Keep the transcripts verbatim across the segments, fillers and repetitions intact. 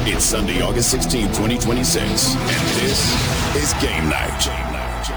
It's Sunday, August sixteenth, twenty twenty-six, and this is Game Night. Game Night.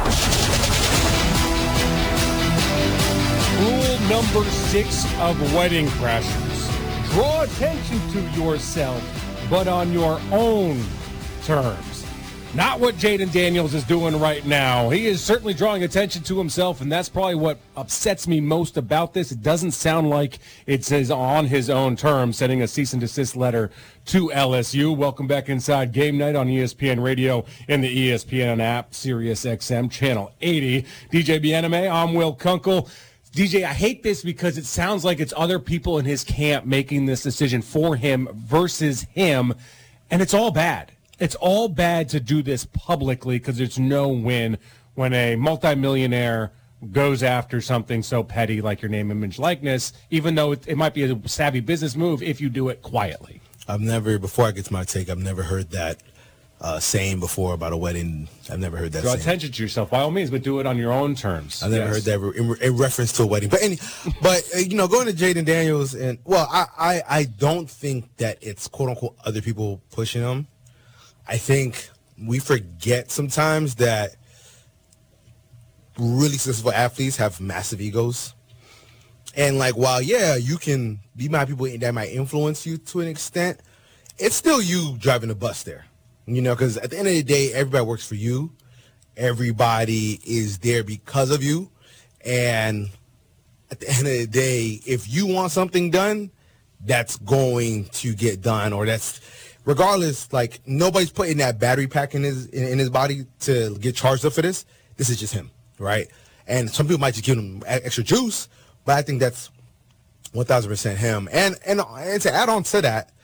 Rule number six of Wedding Crashers. Draw attention to yourself, but on your own terms. Not what Jaden Daniels is doing right now. He is certainly drawing attention to himself, and that's probably what upsets me most about this. It doesn't sound like it says on his own terms, sending a cease and desist letter to L S U. Welcome back inside Game Night on E S P N Radio and the E S P N app, Sirius X M, Channel eighty. D J Bieneme, I'm Will Kunkel. D J, I hate this because it sounds like it's other people in his camp making this decision for him versus him, and it's all bad. It's all bad to do this publicly because there's no win when a multimillionaire goes after something so petty like your name, image, likeness, even though it, it might be a savvy business move if you do it quietly. I've never, before I get to my take, I've never heard that uh, saying before about a wedding. I've never heard that Draw saying. attention to yourself, by all means, but do it on your own terms. I've never Yes. heard that in, in reference to a wedding. But, any, but uh, you know, going to Jaden Daniels, and, well, I, I, I don't think that it's, quote-unquote, other people pushing him. I think we forget sometimes that really successful athletes have massive egos. And, like, while, yeah, you can be my people that might influence you to an extent, it's still you driving the bus there. You know, because at the end of the day, everybody works for you. Everybody is there because of you. And at the end of the day, if you want something done, that's going to get done, or that's regardless, like, nobody's putting that battery pack in his in, in his body to get charged up for this. This is just him, right? And some people might just give him extra juice, but I think that's one thousand percent him. And, and and to add on to that,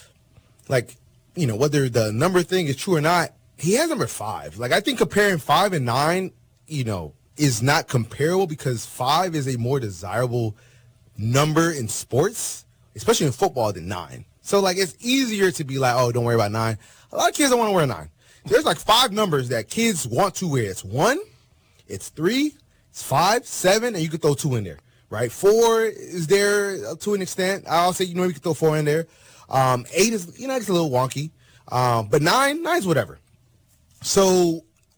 like, you know, whether the number thing is true or not, he has number five. Like, I think comparing five and nine, you know, is not comparable because five is a more desirable number in sports, especially in football, than nine. So, like, it's easier to be like, oh, don't worry about nine. A lot of kids don't want to wear nine. There's, like, five numbers that kids want to wear. It's one, it's three, it's five, seven, and you could throw two in there, right? Four is there to an extent. I'll say, you know, you could throw four in there. Um, eight is, you know, it's a little wonky. Um, but nine, nine's whatever. So,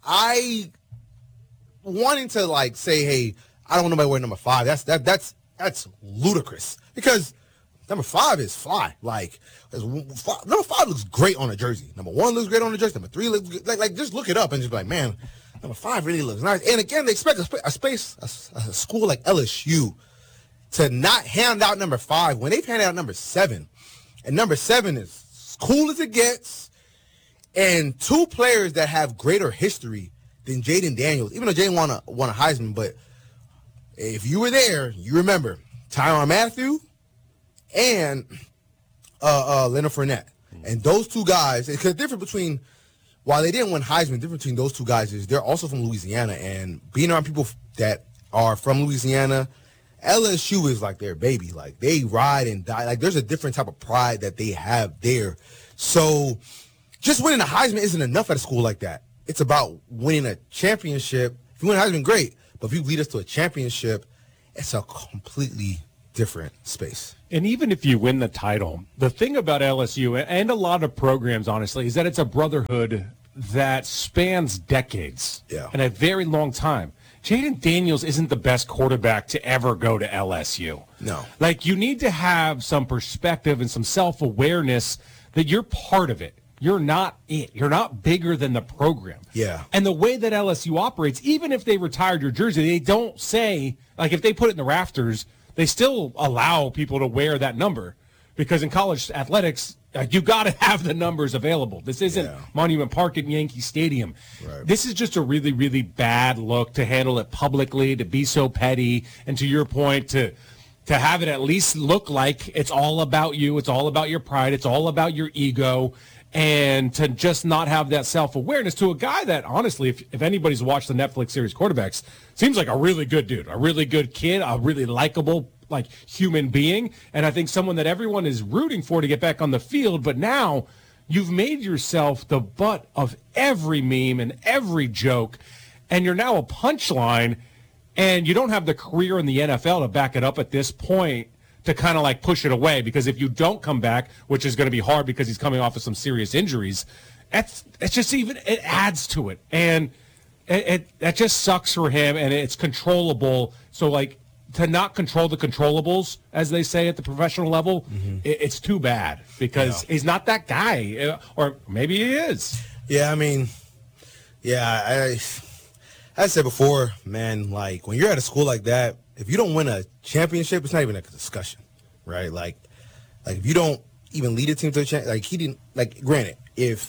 I wanting to, like, say, hey, I don't want nobody wearing number five. That's that that's that's ludicrous because number five is fly. Like, number five looks great on a jersey. Number one looks great on a jersey. Number three looks good. Like, like just look it up and just be like, man, number five really looks nice. And again, they expect a, sp- a space, a, a school like L S U to not hand out number five when they've handed out number seven. And number seven is as cool as it gets. And two players that have greater history than Jaden Daniels, even though Jaden won a, won a Heisman, but if you were there, you remember Tyrann Mathieu and uh, uh, Leonard Fournette. And those two guys, because the difference between, while they didn't win Heisman, the difference between those two guys is they're also from Louisiana. And being around people that are from Louisiana, L S U is like their baby. Like, they ride and die. Like, there's a different type of pride that they have there. So just winning a Heisman isn't enough at a school like that. It's about winning a championship. If you win a Heisman, great. But if you lead us to a championship, it's a completely different space. And even if you win the title, the thing about L S U and a lot of programs, honestly, is that it's a brotherhood that spans decades Yeah. and a very long time. Jaden Daniels isn't the best quarterback to ever go to L S U. No. Like, you need to have some perspective and some self-awareness that you're part of it. You're not it. You're not bigger than the program. Yeah. And the way that L S U operates, even if they retired your jersey, they don't say, like, if they put it in the rafters, they still allow people to wear that number. Because in college athletics, like, you got to have the numbers available. This isn't Yeah. Monument Park at Yankee Stadium. Right. This is just a really, really bad look to handle it publicly, to be so petty, and to your point, to to have it at least look like it's all about you, it's all about your pride, it's all about your ego, and to just not have that self-awareness to a guy that, honestly, if, if anybody's watched the Netflix series Quarterbacks, seems like a really good dude, a really good kid, a really likable, like, human being, and I think someone that everyone is rooting for to get back on the field. But now you've made yourself the butt of every meme and every joke, and you're now a punchline, and you don't have the career in the N F L to back it up at this point to kind of like push it away, because if you don't come back, which is going to be hard because he's coming off of some serious injuries, it's it's just even it adds to it, and it, it that just sucks for him, and it's controllable. So like to not control the controllables, as they say at the professional level, mm-hmm. it, it's too bad because yeah. he's not that guy, or maybe he is. Yeah, I mean, yeah, I, as I said before, man, like when you're at a school like that, if you don't win a championship, it's not even a discussion, right? Like, like if you don't even lead a team to a champ, like he didn't. Like, granted, if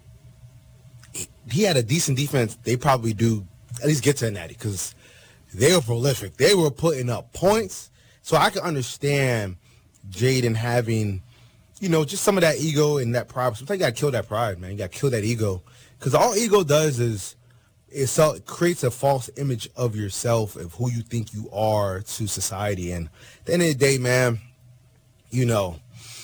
he had a decent defense, they probably do at least get to a natty because they were prolific. They were putting up points. So I can understand Jaden having, you know, just some of that ego and that pride. Sometimes you got to kill that pride, man. You got to kill that ego. Because all ego does is it, so, it creates a false image of yourself, of who you think you are to society. And at the end of the day, man, you know,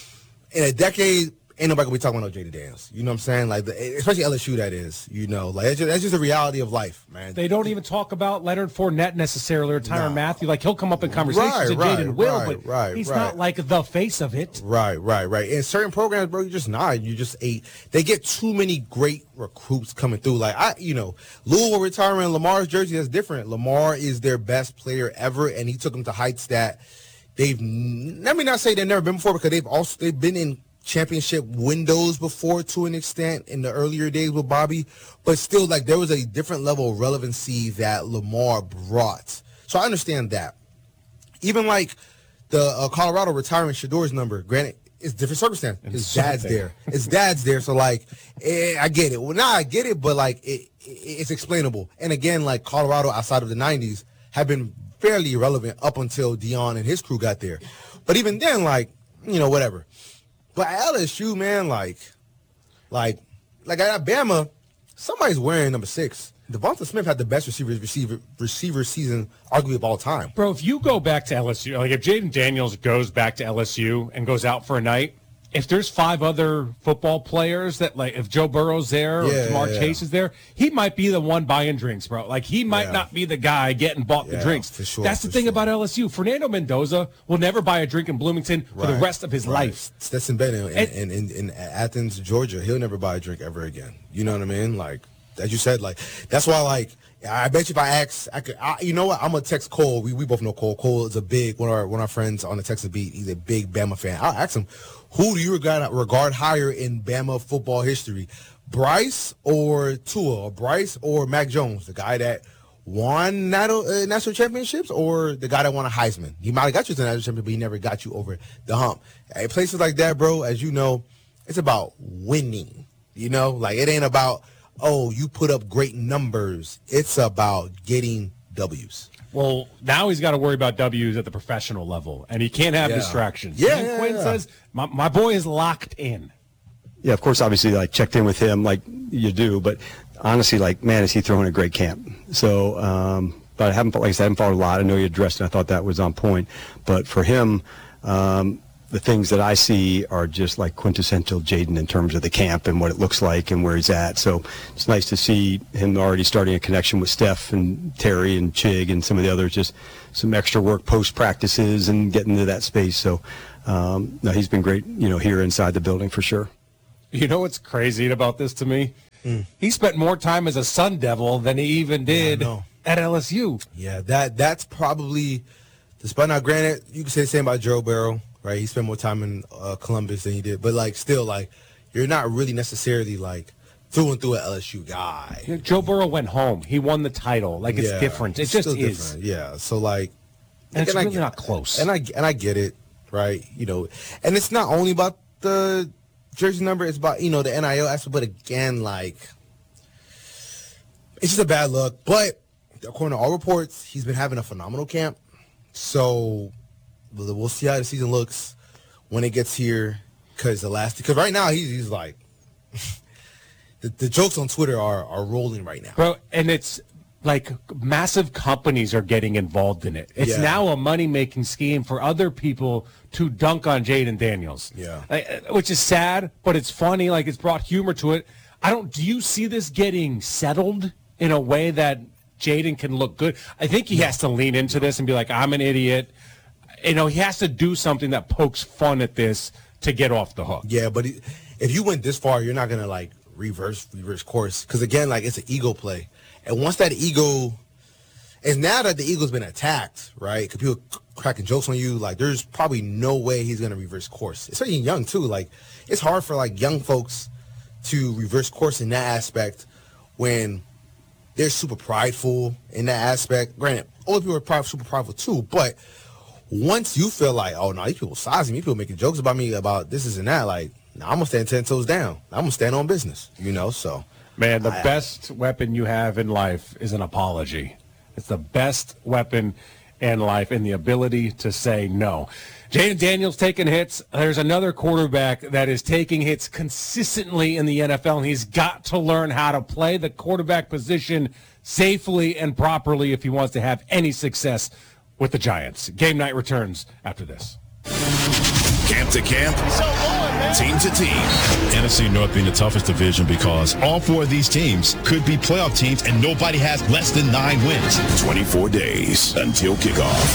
in a decade, ain't nobody gonna be talking about no Jaden Daniels. You know what I'm saying? Like, the, especially L S U, that is. You know, like that's just, that's just a reality of life, man. They don't even talk about Leonard Fournette necessarily or Tyrann no. Mathieu. Like, he'll come up in conversations, right, and right, Jaden will, right, but right, he's right. not like the face of it. Right, right, right. In certain programs, bro, you're just not. You just eight. They get too many great recruits coming through. Like, I, you know, Louisville retiring Lamar's jersey, that's different. Lamar is their best player ever, and he took them to heights that they've. Let me not say they've never been before, because they've also they've been in championship windows before to an extent in the earlier days with Bobby, but still, like, there was a different level of relevancy that Lamar brought. So I understand that. Even like the uh, Colorado retiring Shador's number, granted, it's different circumstance. His so dad's big. there. His dad's there. So like, eh, I get it. Well, now I get it, but like, it, it, it's explainable. And again, like Colorado outside of the nineties have been fairly irrelevant up until Dion and his crew got there. But even then, like, you know, whatever. But at L S U, man, like, like, like at Bama, somebody's wearing number six. Devonta Smith had the best receiver receiver receiver season, arguably, of all time. Bro, if you go back to L S U, like if Jaden Daniels goes back to L S U and goes out for a night, if there's five other football players that, like, if Joe Burrow's there or Yeah, Jamar yeah. Chase is there, he might be the one buying drinks, bro. Like, he might Yeah. not be the guy getting bought Yeah, the drinks. for sure, That's the for thing sure. about L S U. Fernando Mendoza will never buy a drink in Bloomington for the Right, rest of his right. life. Stetson Bennett in, And- in, in, in Athens, Georgia, he'll never buy a drink ever again. You know what I mean? Like, as you said, like, that's why, like, I bet you if I ask, I could, I, you know what? I'm gonna text Cole. We we both know Cole. Cole is a big one of our one of our friends on the Texas beat. He's a big Bama fan. I'll ask him, who do you regard regard higher in Bama football history, Bryce or Tua, or Bryce or Mac Jones, the guy that won national, uh, national championships, or the guy that won a Heisman? He might have got you to the national championship, but he never got you over the hump. At places like that, bro, as you know, it's about winning. You know, like, it ain't about, oh, you put up great numbers. It's about getting W's. Well, now he's got to worry about W's at the professional level, and he can't have Yeah. distractions. Yeah, And yeah, Quinn yeah. says, my, my boy is locked in. Yeah, of course, obviously, like, checked in with him like you do, but honestly, like, man, is he throwing a great camp. So, um, but I haven't, like I said, I haven't followed a lot. I know you addressed it, and I thought that was on point. But for him, um, the things that I see are just like quintessential Jaden in terms of the camp and what it looks like and where he's at. So it's nice to see him already starting a connection with Steph and Terry and Chig and some of the others, just some extra work post practices and getting into that space. So um, no, he's been great, you know, here inside the building for sure. You know what's crazy about this to me? Mm. He spent more time as a Sun Devil than he even did know. at L S U. Yeah, that that's probably, despite, now granted, you can say the same about Joe Burrow, right? He spent more time in uh, Columbus than he did, but like, still, like, you're not really necessarily like through and through an L S U guy. You know, Joe Burrow went home. He won the title. Like, it's Yeah, different. It it's just still is. different. Yeah, so like, And it's I really get- not close. And I and I get it, right? You know, and it's not only about the jersey number; it's about, you know, the N I L aspect. But again, like, it's just a bad look. But according to all reports, he's been having a phenomenal camp. So we'll we'll see how the season looks when it gets here. Because the last, because right now he's he's like, the, the jokes on Twitter are are rolling right now. Bro, and it's like massive companies are getting involved in it. It's Yeah. now a money-making scheme for other people to dunk on Jaden Daniels. Yeah. Like, uh, which is sad, but it's funny. Like, it's brought humor to it. I don't. Do you see this getting settled in a way that Jaden can look good? I think he has to lean into this and be like, I'm an idiot. you know, he has to do something that pokes fun at this to get off the hook. Yeah, but he, if you went this far, you're not going to, like, reverse reverse course. Because, again, like, it's an ego play. And once that ego, and now that the ego's been attacked, right, because people c- cracking jokes on you, like, there's probably no way he's going to reverse course. Especially young, too. Like, it's hard for, like, young folks to reverse course in that aspect when they're super prideful in that aspect. Granted, older people are probably super prideful, too, but once you feel like, oh, no, these people sizing me, people making jokes about me about this, this, and that, like, nah, I'm going to stand ten toes down. I'm going to stand on business, you know, so. Man, the I, best weapon you have in life is an apology. It's the best weapon in life, and the ability to say no. Jayden Daniels taking hits. There's another quarterback that is taking hits consistently in the N F L, and he's got to learn how to play the quarterback position safely and properly if he wants to have any success with the Giants. Game night returns after this. Camp to camp, team to team. N F C North being the toughest division because all four of these teams could be playoff teams and nobody has less than nine wins. twenty-four days until kickoff.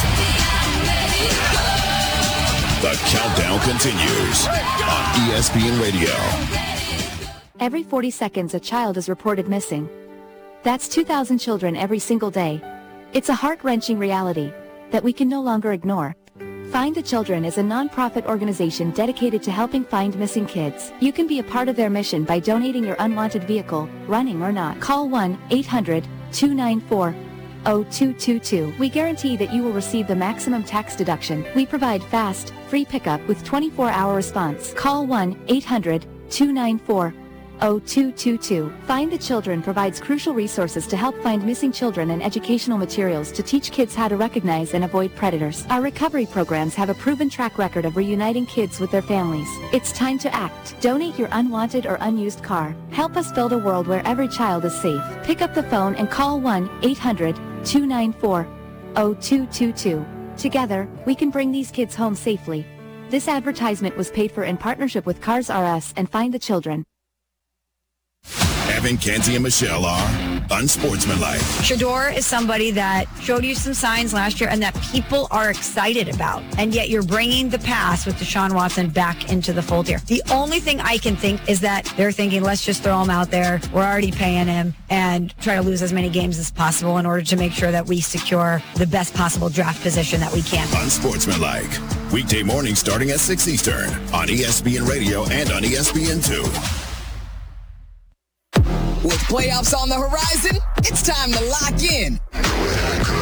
The countdown continues on E S P N Radio. Every forty seconds, a child is reported missing. That's two thousand children every single day. It's a heart-wrenching reality that we can no longer ignore. Find the Children is a non-profit organization dedicated to helping find missing kids. You can be a part of their mission by donating your unwanted vehicle, running or not. Call one eight hundred two nine four zero two two two. We guarantee that you will receive the maximum tax deduction. We provide fast, free pickup with twenty-four hour response. Call one eight hundred two nine four zero two two two. Find the Children provides crucial resources to help find missing children and educational materials to teach kids how to recognize and avoid predators. Our recovery programs have a proven track record of reuniting kids with their families. It's time to act. Donate your unwanted or unused car. Help us build a world where every child is safe. Pick up the phone and call one eight hundred two nine four zero two two two. Together, we can bring these kids home safely. This advertisement was paid for in partnership with Cars R Us and Find the Children. Evan, Kenzie, and Michelle are unsportsmanlike. Shedeur is somebody that showed you some signs last year and that people are excited about. And yet you're bringing the past with Deshaun Watson back into the fold here. The only thing I can think is that they're thinking, let's just throw him out there. We're already paying him and try to lose as many games as possible in order to make sure that we secure the best possible draft position that we can. Unsportsmanlike. Weekday mornings starting at six Eastern on E S P N Radio and on E S P N two. With playoffs on the horizon, it's time to lock in